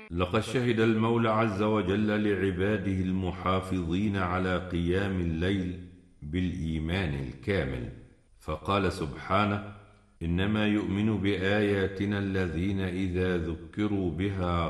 لقد شهد المولى عز وجل لعباده المحافظين على قيام الليل بالإيمان الكامل، فقال سبحانه: إنما يؤمن بآياتنا الذين إذا ذكروا بها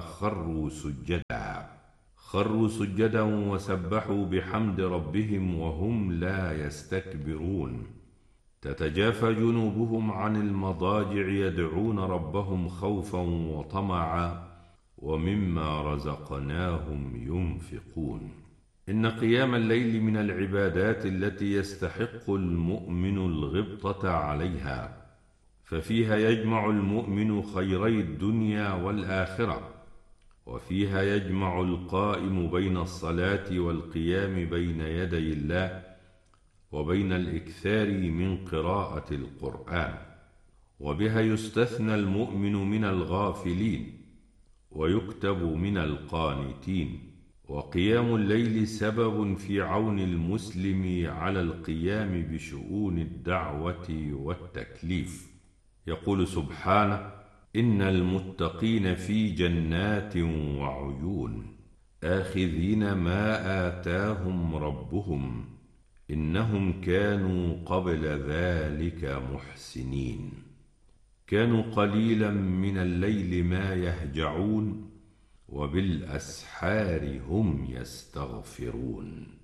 خروا سجدا وسبحوا بحمد ربهم وهم لا يستكبرون. تتجافى جنوبهم عن المضاجع يدعون ربهم خوفا وطمعا ومما رزقناهم ينفقون. إن قيام الليل من العبادات التي يستحق المؤمن الغبطة عليها، ففيها يجمع المؤمن خيري الدنيا والآخرة، وفيها يجمع القائم بين الصلاة والقيام بين يدي الله وبين الإكثار من قراءة القرآن، وبها يستثنى المؤمن من الغافلين ويكتب من القانتين. وقيام الليل سبب في عون المسلم على القيام بشؤون الدعوة والتكليف. يقول سبحانه: إن المتقين في جنات وعيون آخذين ما آتاهم ربهم إنهم كانوا قبل ذلك محسنين. كانوا قليلا من الليل ما يهجعون وبالأسحار هم يستغفرون.